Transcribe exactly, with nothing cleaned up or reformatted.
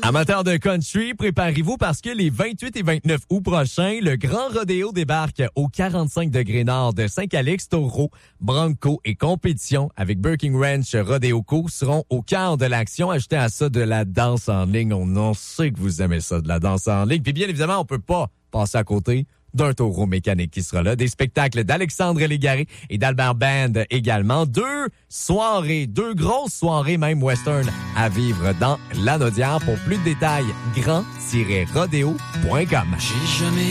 Amateurs de country, préparez-vous parce que les vingt-huit et vingt-neuf août prochains, le Grand Rodéo débarque au quarante-cinq degrés nord de Saint-Calix. Taureau, Bronco et compétition avec Birking Ranch Rodeo Co seront au cœur de l'action. Ajoutez à ça de la danse en ligne. On, on sait que vous aimez ça, de la danse en ligne. Puis bien évidemment, on peut pas passer à côté d'un taureau mécanique qui sera là. Des spectacles d'Alexandre Légaré et d'Albert Band également. Deux soirées, deux grosses soirées même western à vivre dans Lanaudière. Pour plus de détails, grand tiret rodéo point com. J'ai jamais